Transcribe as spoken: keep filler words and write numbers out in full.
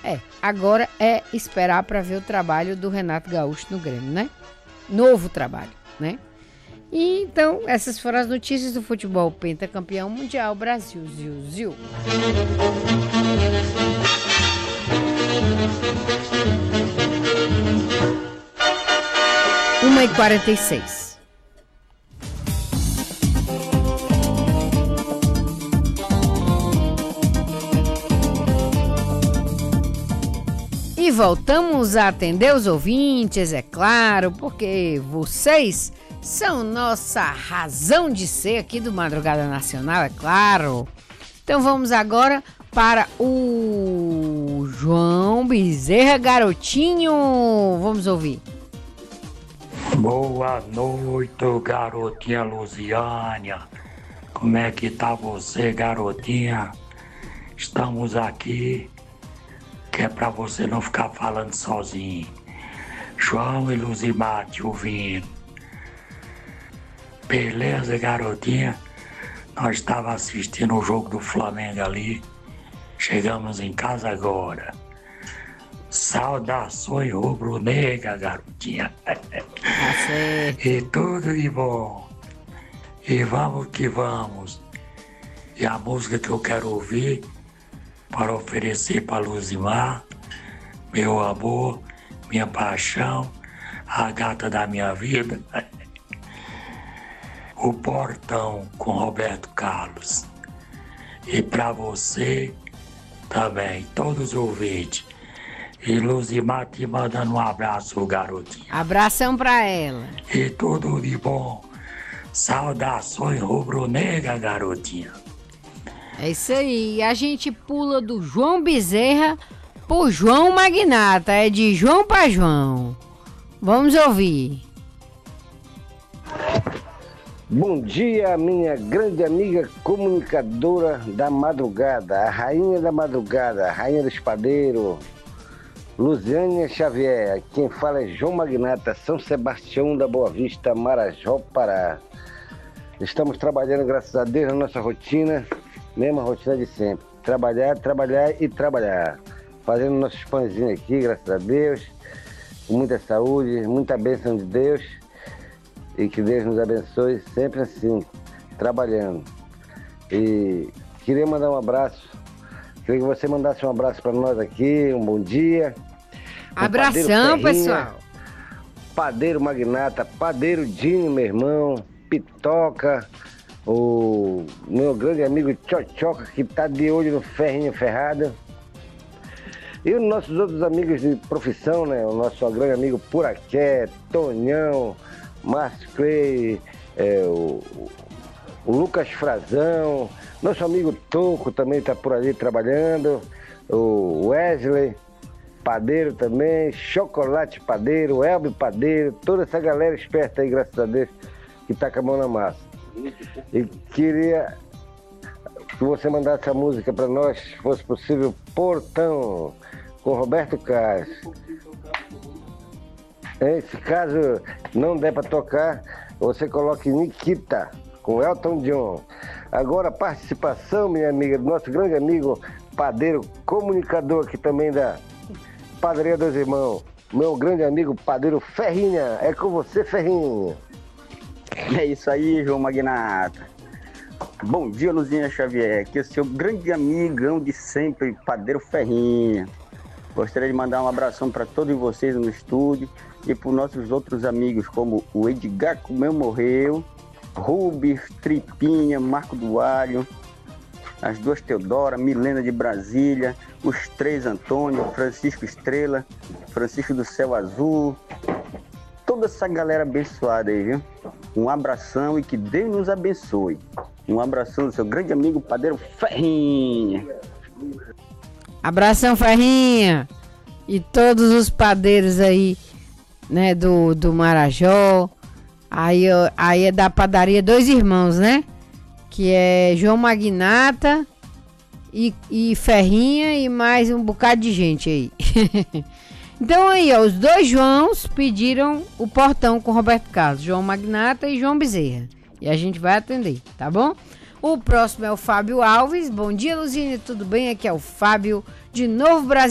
É, agora é esperar para ver o trabalho do Renato Gaúcho no Grêmio, né? Novo trabalho, né? E então, essas foram as notícias do futebol pentacampeão mundial Brasil, ziu, ziu. uma e quarenta e seis. E voltamos a atender os ouvintes, é claro, porque vocês são nossa razão de ser aqui do Madrugada Nacional, é claro. Então vamos agora para o João Bezerra Garotinho. Vamos ouvir. Boa noite, garotinha Luziânia. Como é que tá você, garotinha? Estamos aqui, que é pra você não ficar falando sozinho. João e Luzimar te ouvindo. Beleza, garotinha? Nós estávamos assistindo o jogo do Flamengo ali. Chegamos em casa agora. Saudações rubro-negra, garotinha. E tudo de bom. E vamos que vamos. E a música que eu quero ouvir para oferecer para Luzimar, meu amor, minha paixão, a gata da minha vida, O Portão com Roberto Carlos. E para você também, todos os ouvintes. E Luzimar te mandando um abraço, garotinho. Abração pra ela. E tudo de bom. Saudações rubro-negra, garotinha. É isso aí. A gente pula do João Bezerra pro João Magnata. É de João pra João. Vamos ouvir. Bom dia, minha grande amiga comunicadora da madrugada, a rainha da madrugada, a rainha do espadeiro, Luziânia Xavier. Quem fala é João Magnata, São Sebastião da Boa Vista, Marajó, Pará. Estamos trabalhando, graças a Deus, na nossa rotina, mesma rotina de sempre. Trabalhar, trabalhar e trabalhar. Fazendo nossos pãezinhos aqui, graças a Deus, com muita saúde, muita bênção de Deus. E que Deus nos abençoe sempre assim, trabalhando. E queria mandar um abraço, queria que você mandasse um abraço para nós aqui, um bom dia. Um Abração, pessoal. Padeiro Magnata, Padeiro Dinho, meu irmão, Pitoca, o meu grande amigo Tchotchoca, que tá de olho no ferrinho ferrado. E os nossos outros amigos de profissão, né? O nosso grande amigo Puraqué, Tonhão, Márcio Clay, é, o, o Lucas Frazão, nosso amigo Toco também está por ali trabalhando, o Wesley Padeiro também, Chocolate Padeiro, Elbe Padeiro, toda essa galera esperta aí, graças a Deus, que está com a mão na massa. E queria que você mandasse a música para nós, se fosse possível, Portão, com Roberto Carlos. Se caso não der para tocar, você coloque Nikita com Elton John. Agora, participação, minha amiga, do nosso grande amigo padeiro, comunicador aqui também da Padaria dos Irmãos, meu grande amigo padeiro Ferrinha. É com você, Ferrinha. É isso aí, João Magnata. Bom dia, Luzinha Xavier, que é o seu grande amigão de sempre, padeiro Ferrinha. Gostaria de mandar um abração para todos vocês no estúdio e para os nossos outros amigos, como o Edgar Comeu Morreu, Rubens, Tripinha, Marco do Alho, as duas Teodora, Milena de Brasília, os três Antônio, Francisco Estrela, Francisco do Céu Azul, toda essa galera abençoada aí, viu? Um abração e que Deus nos abençoe. Um abração do seu grande amigo padeiro Ferrinha. Abração, Ferrinha. E todos os padeiros aí, né, do, do Marajó. Aí, aí é da padaria Dois Irmãos, né? Que é João Magnata e, e Ferrinha e mais um bocado de gente aí. Então aí, ó, os dois Joãos pediram o portão com Roberto Carlos, João Magnata e João Bezerra. E a gente vai atender, tá bom? O próximo é o Fábio Alves. Bom dia, Luzinha, tudo bem? Aqui é o Fábio de Novo Brasil.